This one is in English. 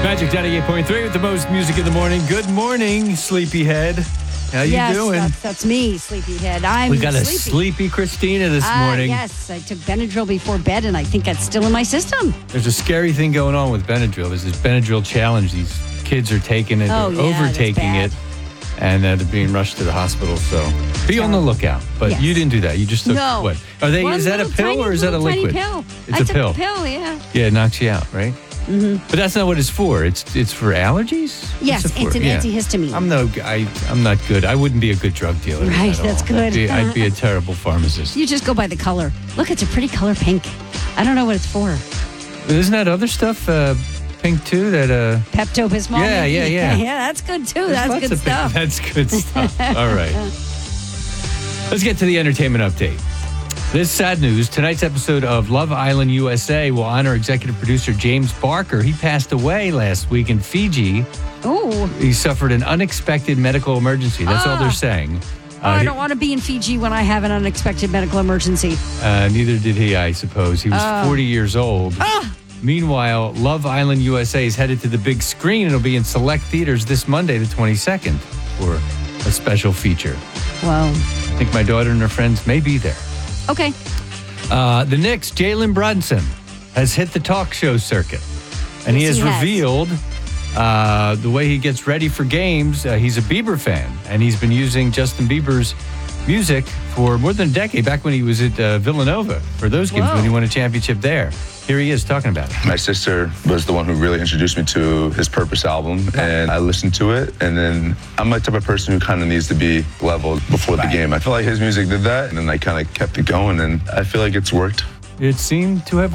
Magic 98.3 with the most music in the morning. Good morning, Sleepyhead. How you doing? That's me, Sleepyhead. We got a sleepy. sleepy Christina this morning. Yes, I took Benadryl before bed, and I think that's still in my system. There's a scary thing going on with Benadryl. There's this Benadryl challenge. These kids are taking it, Oh, they're yeah, overtaking that's it, and they're being rushed to the hospital. So be on the lookout. But Yes. you didn't do that. You just took No. what? Are they? One Is that a little pill tiny, or is that a little tiny liquid? pill. It's I a took pill. a pill, yeah. Yeah, it knocks you out, right? Mm-hmm. But that's not what it's for. It's for allergies. Yes, What's it it's for? an antihistamine. I'm not good. I wouldn't be a good drug dealer. Right, at that's all. good. I'd be a terrible pharmacist. You just go by the color. Look, it's a pretty color pink. I don't know what it's for. Isn't that other stuff pink too? That Pepto-Bismol. Yeah, maybe? yeah, yeah. Yeah, that's good too. there's That's lots good of stuff. That's good stuff. All right. Let's get to the entertainment update. This sad news. Tonight's episode of Love Island USA will honor executive producer James Barker. He passed away last week in Fiji. Oh, He suffered an unexpected medical emergency. That's all they're saying. I don't want to be in Fiji when I have an unexpected medical emergency. Neither did he, I suppose. He was 40 years old. Meanwhile, Love Island USA is headed to the big screen. It'll be in select theaters this Monday, the 22nd, for a special feature. Wow. I think my daughter and her friends may be there. Okay. The Knicks, Jalen Brunson, has hit the talk show circuit. And Yes, he he has has. revealed the way he gets ready for games. He's a Bieber fan, and he's been using Justin Bieber's music for more than a decade, back when he was at Villanova for those games when he won a championship there. Here he is talking about it. My sister was the one who really introduced me to his Purpose album, and I listened to it, and then I'm the type of person who kind of needs to be leveled before the game. I feel like his music did that, and then I kind of kept it going, and I feel like it's worked. It seemed to have